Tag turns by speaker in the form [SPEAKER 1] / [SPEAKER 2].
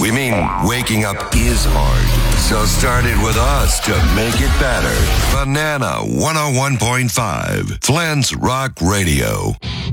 [SPEAKER 1] We mean waking up is hard. So start it with us to make it better. Banana 101.5, Flint's Rock Radio.